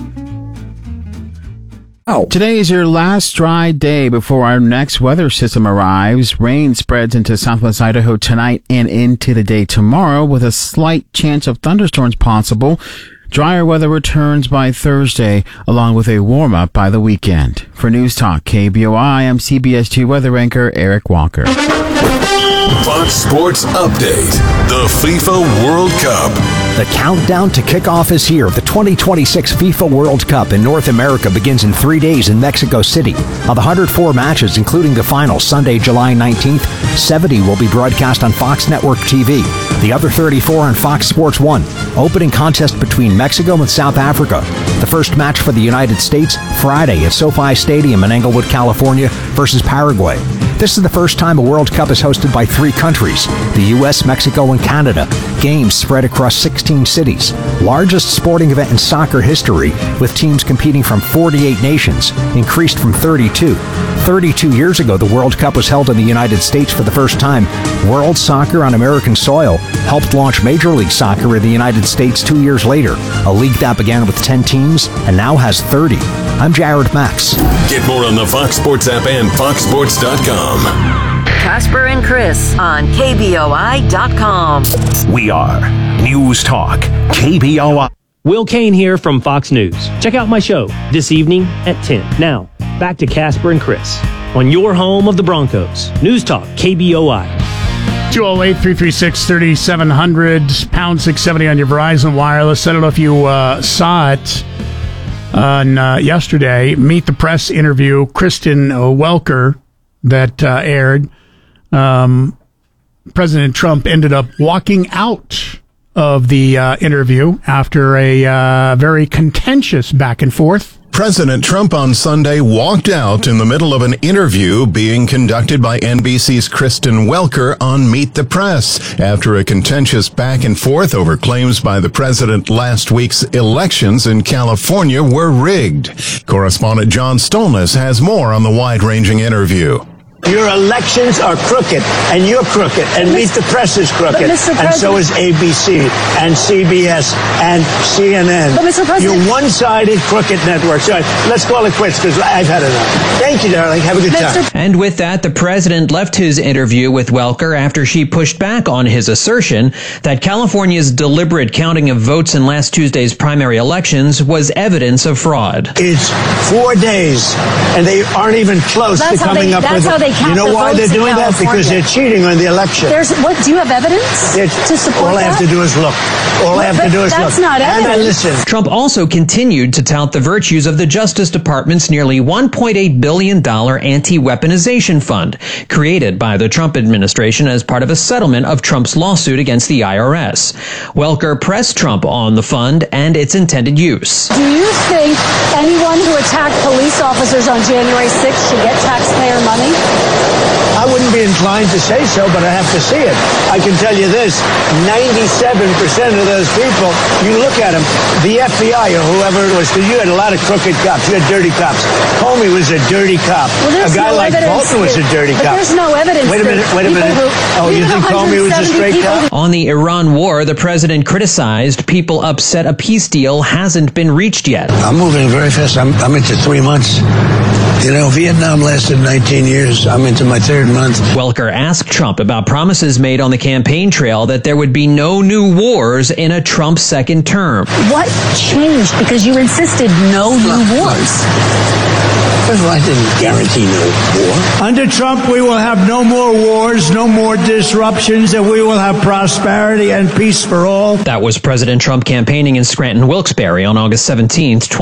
Today is your last dry day before our next weather system arrives. Rain spreads into southwest Idaho tonight and into the day tomorrow with a slight chance of thunderstorms possible. Drier weather returns by Thursday, along with a warm-up by the weekend. For News Talk KBOI, I'm CBS 2 weather anchor Eric Walker. Fox Sports Update. The FIFA World Cup. The countdown to kickoff is here. The 2026 FIFA World Cup in North America begins in 3 days in Mexico City. Of the 104 matches, including the final Sunday, July 19th, 70 will be broadcast on Fox Network TV. The other 34 on Fox Sports 1. Opening contest between Mexico and South Africa. The first match for the United States, Friday at SoFi Stadium in Englewood, California, versus Paraguay. This is the first time a World Cup is hosted by 3 countries, the U.S., Mexico, and Canada. Games spread across 16 cities. Largest sporting event in soccer history, with teams competing from 48 nations, increased from 32. 32 years ago, the World Cup was held in the United States for the first time. World soccer on American soil helped launch Major League Soccer in the United States 2 years later, a league that began with 10 teams and now has 30. I'm Jared Max. Get more on the Fox Sports app and foxsports.com. Casper and Chris on KBOI.com. We are News Talk KBOI. Will Kane here from Fox News. Check out my show this evening at 10. Now, back to Casper and Chris on your home of the Broncos. News Talk KBOI. 208-336-3700, pound 670 on your Verizon Wireless. I don't know if you saw it on yesterday, Meet the Press interview, Kristen Welker, that aired. President Trump ended up walking out of the interview after a very contentious back and forth. President Trump on Sunday walked out in the middle of an interview being conducted by NBC's Kristen Welker on Meet the Press after a contentious back and forth over claims by the president last week's elections in California were rigged. Correspondent John Stolness has more on the wide-ranging interview. Your elections are crooked, and you're crooked, and Meet the Press is crooked, and so is ABC, and CBS, and CNN. But Mr. President, you're one-sided crooked networks. All right, let's call it quits, because I've had enough. Thank you, darling. Have a good time. And with that, the president left his interview with Welker after she pushed back on his assertion that California's deliberate counting of votes in last Tuesday's primary elections was evidence of fraud. It's 4 days, and they aren't even close to coming up with it. You know why they're doing that? Because they're cheating on the election. Do you have evidence to support all I have to do is look. All I have to do is look. That's not evidence. And I listen. Trump also continued to tout the virtues of the Justice Department's nearly $1.8 billion anti-weaponization fund, created by the Trump administration as part of a settlement of Trump's lawsuit against the IRS. Welker pressed Trump on the fund and its intended use. Do you think anyone who attacked police officers on January 6th should get taxpayer money? I wouldn't be inclined to say so, but I have to see it. I can tell you this, 97% of those people, you look at them, the FBI or whoever it was, because you had a lot of crooked cops, you had dirty cops. Comey was a dirty cop. Well, a guy like Bolton was a dirty cop. There's no evidence. Wait a minute. Oh, you think Comey was a straight cop? On the Iran war, the president criticized people upset a peace deal hasn't been reached yet. I'm moving very fast. I'm into 3 months. You know, Vietnam lasted 19 years. I'm into my 3rd month. Welker asked Trump about promises made on the campaign trail that there would be no new wars in a Trump second term. What changed? Because you insisted no new wars. First of all, I didn't guarantee no war. Under Trump, we will have no more wars, no more disruptions, and we will have prosperity and peace for all. That was President Trump campaigning in Scranton-Wilkes-Barre on August 17th,